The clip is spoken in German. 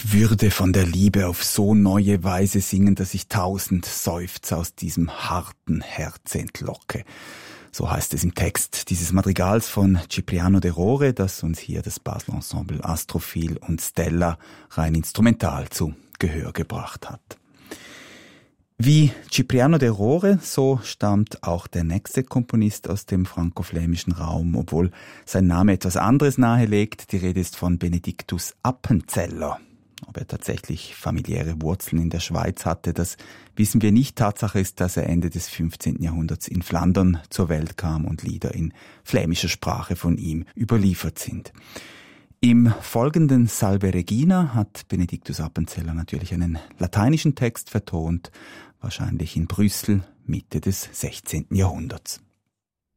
Ich würde von der Liebe auf so neue Weise singen, dass ich 1000 Seufzer aus diesem harten Herz entlocke. So heißt es im Text dieses Madrigals von Cipriano de Rore, das uns hier das Basler Ensemble Astrophil und Stella rein instrumental zu Gehör gebracht hat. Wie Cipriano de Rore, so stammt auch der nächste Komponist aus dem franko-flämischen Raum, obwohl sein Name etwas anderes nahelegt. Die Rede ist von Benedictus Appenzeller. Ob er tatsächlich familiäre Wurzeln in der Schweiz hatte, das wissen wir nicht. Tatsache ist, dass er Ende des 15. Jahrhunderts in Flandern zur Welt kam und Lieder in flämischer Sprache von ihm überliefert sind. Im folgenden Salve Regina hat Benedictus Appenzeller natürlich einen lateinischen Text vertont, wahrscheinlich in Brüssel Mitte des 16. Jahrhunderts.